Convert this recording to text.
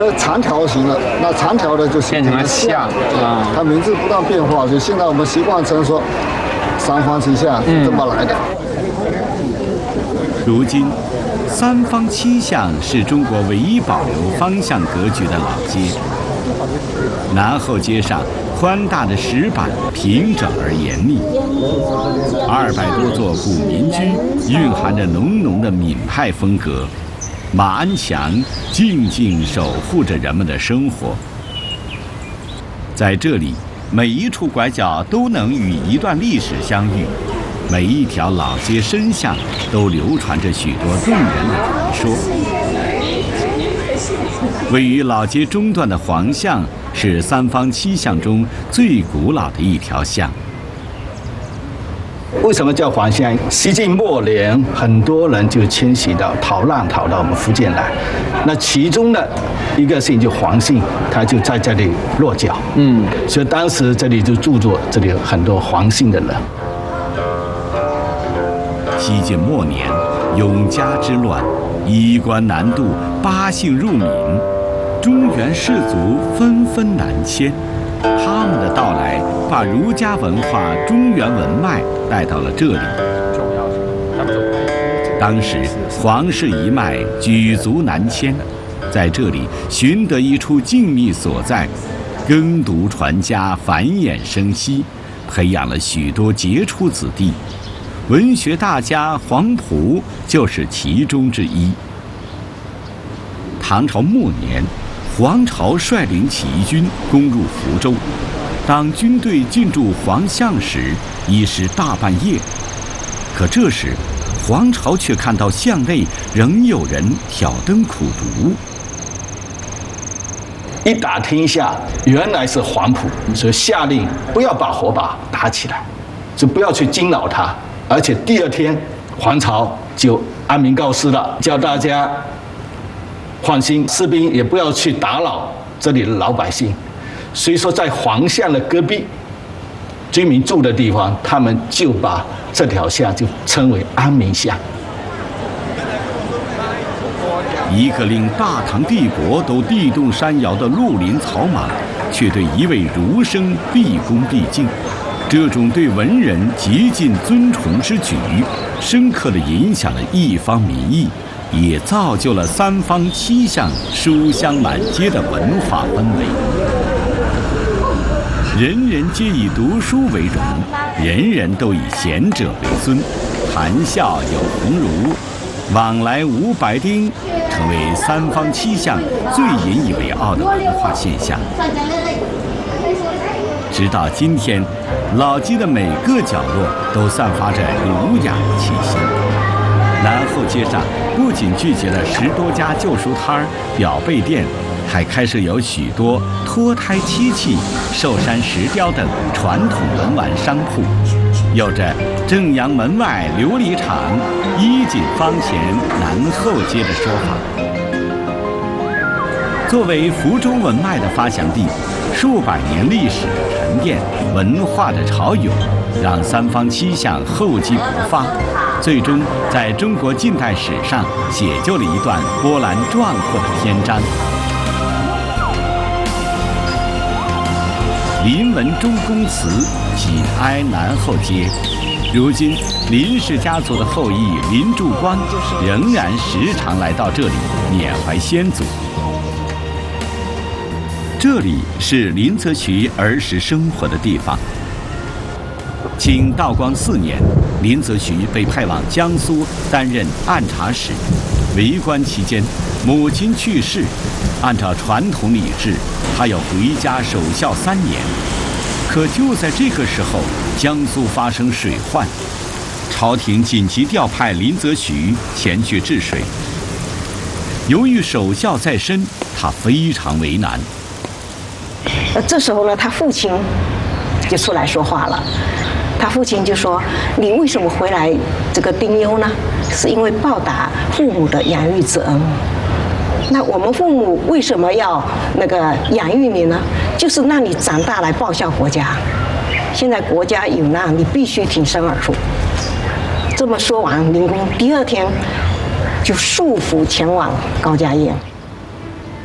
长条形的，那长条的就变成了象啊， 它名字不断变化，所以现在我们习惯称说三坊七巷是这么来的。 如今，三坊七巷是中国唯一保留方向格局的老街。南后街上宽大的石板平整而严密，200多座古民居蕴含着浓浓的闽派风格。马鞍墙静静守护着人们的生活。在这里，每一处拐角都能与一段历史相遇，每一条老街深巷都流传着许多动人的传说。位于老街中段的黄巷是三坊七巷中最古老的一条巷。 为什么叫黄巷？西晋末年，很多人就迁徙到逃到我们福建来。那其中的一个姓就黄姓，他就在这里落脚。所以当时这里就住着这里很多黄姓的人。 西晋末年，永嘉之乱，衣冠南渡，八姓入闽，中原士族纷纷南迁。他们的到来，把儒家文化、中原文脉带到了这里。当时黄氏一脉举足南迁，在这里寻得一处静谧所在，耕读传家，繁衍生息，培养了许多杰出子弟。文学大家黄埔就是其中之一。唐朝末年，黄巢率领起义军攻入福州，当军队进驻黄巷时，已是大半夜。可这时，黄巢却看到巷内仍有人挑灯苦读。 一打听一下，原来是黄埔，所以下令不要把火把打起来，就不要去惊扰他。而且第二天，黄巢就安民告示了，叫大家放心，士兵也不要去打扰这里的老百姓。所以说，在黄巷的隔壁，居民住的地方，他们就把这条巷就称为安民巷。 一个令大唐帝国都地动山摇的绿林草莽，却对一位儒生毕恭毕敬。这种对文人极尽尊崇之举，深刻地影响了一方民意，也造就了三坊七巷书香满街的文化氛围。人人皆以读书为荣，人人都以贤者为尊，谈笑有鸿儒，往来无白丁，成为三坊七巷最引以为傲的文化现象。直到今天，老街的每个角落都散发着儒雅的气息。南后街上不仅聚集了10多家旧书摊儿、表背店，还开设有许多脱胎漆器、寿山石雕等传统文玩商铺，有着“正阳门外琉璃厂，衣锦坊前南后街”的说法。作为福州文脉的发祥地，数百年历史的沉淀、文化的潮涌，让三坊七巷厚积薄发，最终在中国近代史上写就了一段波澜壮阔的篇章。林文忠公祠紧挨南后街，如今林氏家族的后裔林祝光仍然时常来到这里缅怀先祖。这里是林则徐儿时生活的地方。清道光4年，林则徐被派往江苏担任按察使。为官期间，母亲去世，按照传统礼制，他要回家守孝3年。可就在这个时候，江苏发生水患，朝廷紧急调派林则徐前去治水。由于守孝在身，他非常为难。 这时候呢，他父亲就出来说话了。他父亲就说：“你为什么回来这个丁忧呢？是因为报答父母的养育之恩。那我们父母为什么要养育你呢？就是让你长大来报效国家。现在国家有难，你必须挺身而出。”这么说完，林公第2天就束缚前往高家堰。